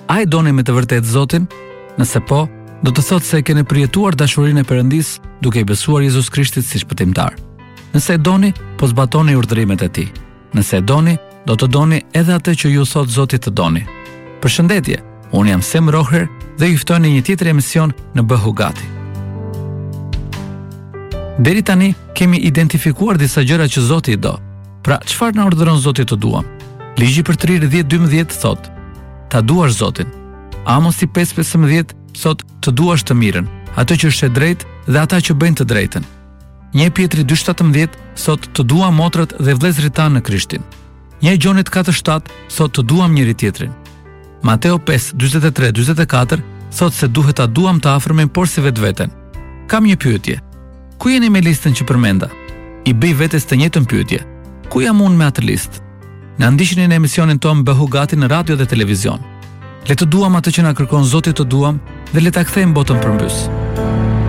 a e doni me të vërtet Zotin? Nëse po, do të thotë se e keni përjetuar dashurinë e Perëndis duke i besuar Jezus Krishtit si shpëtimtar. Nëse e doni, po zbatoni urdhërimet e tij. Nëse e doni, do të doni edhe atë që ju thot Zoti të doni. Përshëndetje, unë jam Sem Roher dhe ju ftoj në një tjetër emision në Bëhu Gati. Deri tani kemi identifikuar disa gjëra që Zoti i do. Pra, çfarë na urdhëron Zoti të duam? Ligji për të rirë 10:12 thot: ta duash Zotin. Amosi 5:15 thot: të duash të mirën, atë që është e drejtë dhe ata që bëjnë të drejtën. 1 Pjetri 2:17 thot: të duam motrët dhe vëllezërit tanë në Krishtin. 1 Gjonit 4:7 thot: të duam njëri tjetrin. Mateo 5:43-44 thot se duhet ta duam të afërmin por si vetveten. Kam një pyetje. Ku jeni me listën që përmenda? I bëj vetes të njëjtën pyetje. Ku jam unë me atë listë? Na ndiqni në emisionin tonë Bëhu Gati në radio dhe televizion. Le të duam atë që na kërkon Zoti të duam dhe le ta kthejmë botën përmbys.